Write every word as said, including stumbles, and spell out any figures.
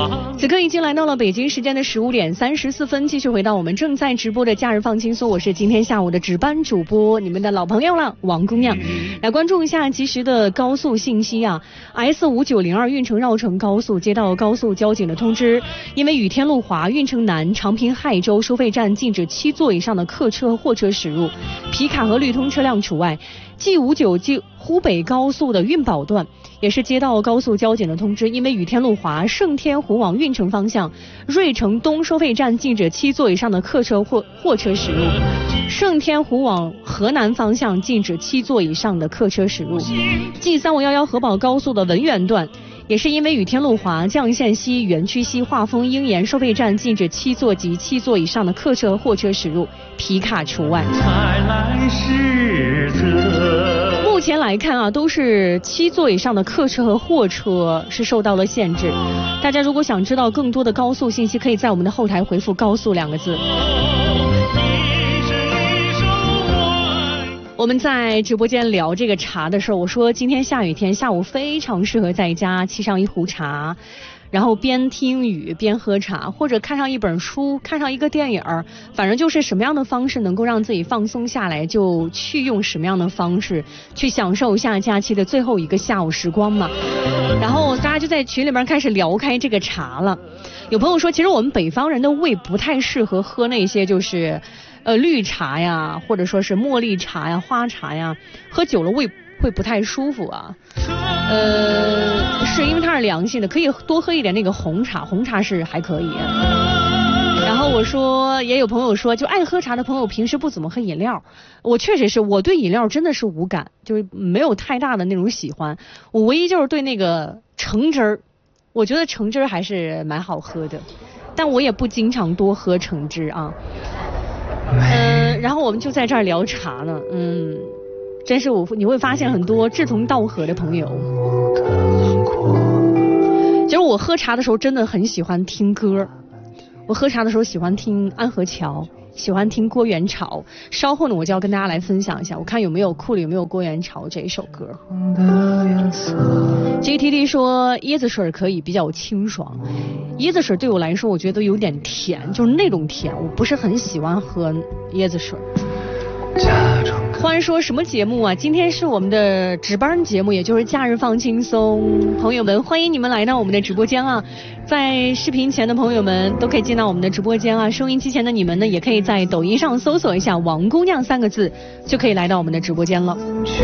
此刻已经来到了北京时间的十五点三十四分，继续回到我们正在直播的假日放轻松，我是今天下午的值班主播，你们的老朋友了，王姑娘。来关注一下及时的高速信息啊 ，S 五九零二运城绕城高速接到高速交警的通知，因为雨天路滑运城南长平海州收费站禁止七座以上的客车货车驶入，皮卡和绿通车辆除外。G 五九 G 湖北高速的运保段也是接到高速交警的通知，因为雨天路滑盛天湖往运城方向瑞城东收费站禁止七座以上的客车或货车驶入，盛天湖往河南方向禁止七座以上的客车驶入。 G 三五一一河宝高速的文源段也是因为雨天路滑绛县西园区西化丰鹰岩收费站禁止七座及七座以上的客车货车驶入，皮卡除外。目前来看啊，都是七座以上的客车和货车是受到了限制。大家如果想知道更多的高速信息，可以在我们的后台回复高速两个字。我们在直播间聊这个茶的时候，我说今天下雨天下午非常适合在家沏上一壶茶，然后边听雨边喝茶，或者看上一本书，看上一个电影，反正就是什么样的方式能够让自己放松下来，就去用什么样的方式去享受一下假期的最后一个下午时光嘛。然后大家就在群里面开始聊开这个茶了。有朋友说，其实我们北方人的胃不太适合喝那些就是呃绿茶呀，或者说是茉莉茶呀、花茶呀，喝久了胃会不太舒服啊。呃，是因为它是凉性的，可以多喝一点那个红茶，红茶是还可以。然后我说，也有朋友说，就爱喝茶的朋友平时不怎么喝饮料。我确实是，我对饮料真的是无感，就是没有太大的那种喜欢。我唯一就是对那个橙汁儿，我觉得橙汁儿还是蛮好喝的，但我也不经常多喝橙汁啊。嗯、呃，然后我们就在这儿聊茶呢，嗯。真是我你会发现很多志同道合的朋友。其实我喝茶的时候真的很喜欢听歌，我喝茶的时候喜欢听安河桥，喜欢听郭元潮。稍后呢，我就要跟大家来分享一下，我看有没有库里有没有郭元潮这一首歌。J T D 说椰子水可以比较清爽，椰子水对我来说我觉得有点甜，就是那种甜，我不是很喜欢喝椰子水。欢迎说什么节目啊？今天是我们的值班节目，也就是假日放轻松。朋友们，欢迎你们来到我们的直播间啊！在视频前的朋友们都可以进到我们的直播间啊，收音机前的你们呢，也可以在抖音上搜索一下王姑娘三个字，就可以来到我们的直播间了。